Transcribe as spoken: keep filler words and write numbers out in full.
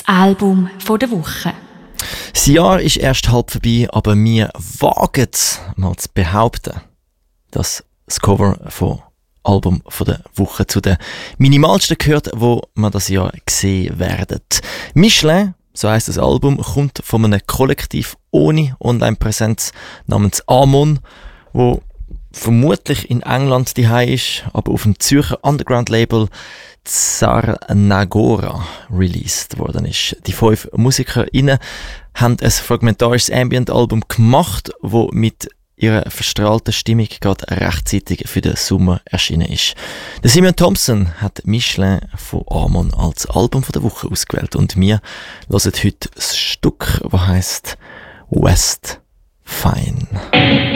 das Album von der Woche. Das Jahr ist erst halb vorbei, aber wir wagen es mal zu behaupten, dass das Cover von Album von der Woche zu den minimalsten gehört, wo man das Jahr gesehen werden. Michelin, so heisst das Album, kommt von einem Kollektiv ohne Online-Präsenz namens Amon, wo vermutlich in England daheim ist, aber auf dem Zürcher Underground-Label Tsarnagora released worden ist. Die fünf MusikerInnen haben ein fragmentarisches Ambient-Album gemacht, wo mit ihrer verstrahlten Stimmung gerade rechtzeitig für den Sommer erschienen ist. Der Simon Thompson hat Michelin von Amon als Album von der Woche ausgewählt und wir hören heute das Stück, das heisst West Fine.